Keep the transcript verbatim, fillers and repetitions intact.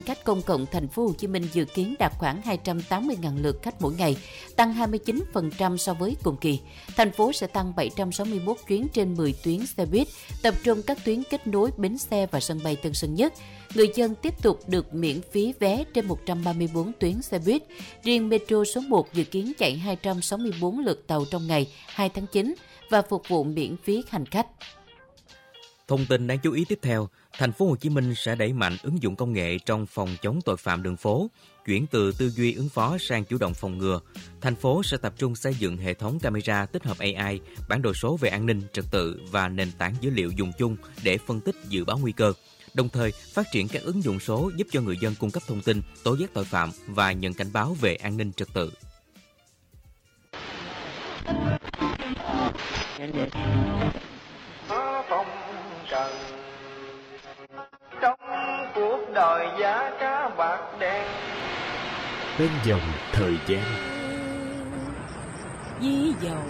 Khách công cộng thành phố Hồ Chí Minh dự kiến đạt khoảng hai trăm tám mươi nghìn lượt khách mỗi ngày, tăng hai mươi chín phần trăm so với cùng kỳ. Thành phố sẽ tăng bảy trăm sáu mươi mốt chuyến trên mười tuyến xe buýt, tập trung các tuyến kết nối bến xe và sân bay Tân Sơn Nhất. Người dân tiếp tục được miễn phí vé trên một trăm ba mươi tư tuyến xe buýt. Riêng Metro số một dự kiến chạy hai trăm sáu mươi tư lượt tàu trong ngày hai tháng chín và phục vụ miễn phí hành khách. Thông tin đáng chú ý tiếp theo, thành phố Hồ Chí Minh sẽ đẩy mạnh ứng dụng công nghệ trong phòng chống tội phạm đường phố, chuyển từ tư duy ứng phó sang chủ động phòng ngừa. Thành phố sẽ tập trung xây dựng hệ thống camera tích hợp a i, bản đồ số về an ninh, trật tự và nền tảng dữ liệu dùng chung để phân tích dự báo nguy cơ. Đồng thời, phát triển các ứng dụng số giúp cho người dân cung cấp thông tin, tố giác tội phạm và nhận cảnh báo về an ninh trật tự. Trần trong cuộc đời giá cá bạc đen bên dòng thời gian Ví dầu